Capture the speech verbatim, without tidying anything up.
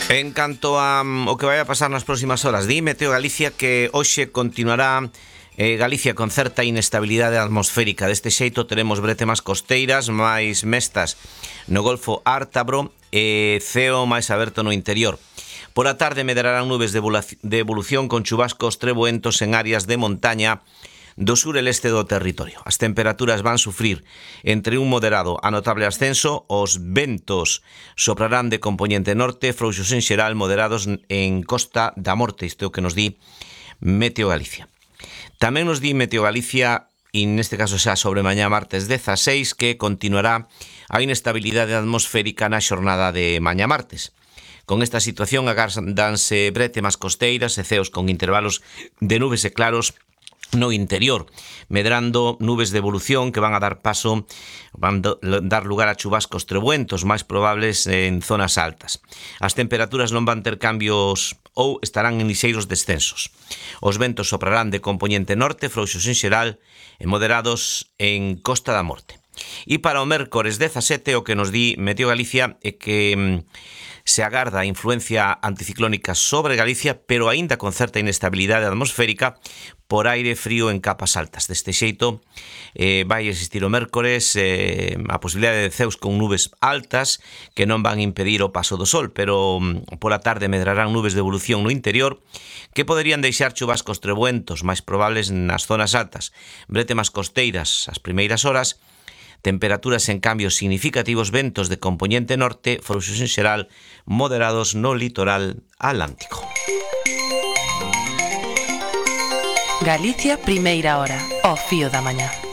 En canto a um, o que vai a pasar nas próximas horas, di Meteo Galicia que hoxe continuará eh, Galicia con certa inestabilidade atmosférica. Deste xeito teremos bretemas costeiras máis mestas no Golfo Ártabro e ceo máis aberto no interior. Por a tarde medrarán nubes de evolución con chubascos treboentos en áreas de montaña do sur e leste do territorio. As temperaturas van sufrir entre un moderado a notable ascenso, os ventos soprarán de compoñente norte, frouxos en xeral, moderados en Costa da Morte, isto é o que nos di Meteo Galicia. Tamén nos di Meteo Galicia, e neste caso xa sobre mañá martes dezaseis, que continuará a inestabilidade atmosférica na xornada de mañá martes. Con esta situación agárdanse bretemas costeiras e ceos con intervalos de nubes e claros no interior, medrando nubes de evolución que van a dar paso, van a dar lugar a chubascos treboentos máis probables en zonas altas. As temperaturas non van ter cambios ou estarán en lixeiros descensos. Os ventos soprarán de compoñente norte, frouxos en xeral e moderados en Costa da Morte. E para o mércores dezasete o que nos di Meteo Galicia é que se agarda a influencia anticiclónica sobre Galicia, pero aínda con certa inestabilidade atmosférica por aire frío en capas altas. Deste xeito eh, vai existir o mércores eh, a posibilidade de ceos con nubes altas que non van impedir o paso do sol, pero por a tarde medrarán nubes de evolución no interior que poderían deixar chubascos treboentos máis probables nas zonas altas, bretemas costeiras as primeiras horas, temperaturas en cambios significativos, ventos de compoñente norte, frouxos en xeral, moderados no litoral atlántico. Galicia, primeira hora, ao fío da mañá.